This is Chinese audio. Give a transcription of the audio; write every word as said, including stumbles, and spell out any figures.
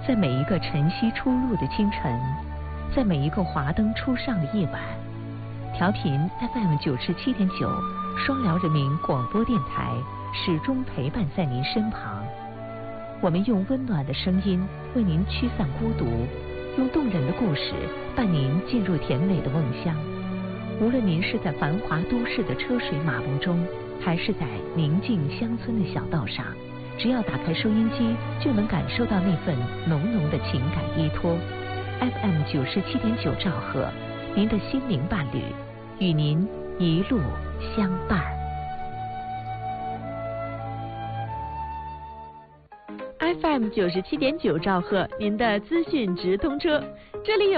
在每一个晨曦初露的清晨，在每一个华灯初上的夜晚，调频 F M 九十七点九，双辽人民广播电台始终陪伴在您身旁。我们用温暖的声音为您驱散孤独，用动人的故事伴您进入甜美的梦乡。无论您是在繁华都市的车水马龙中，还是在宁静乡村的小道上，只要打开收音机，就能感受到那份浓浓的情感依托。F M 九十七点九兆赫，您的心灵伴侣，与您一路相伴。 F M 九十七点九兆赫，您的资讯直通车，这里有。